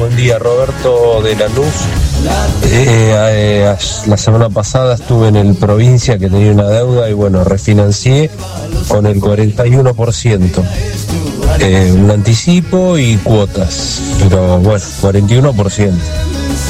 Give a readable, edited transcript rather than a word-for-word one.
buen día, Roberto de Lanús. La semana pasada estuve en el provincia que tenía una deuda y bueno, refinancié con el 41%. Un anticipo y cuotas, pero bueno, 41%.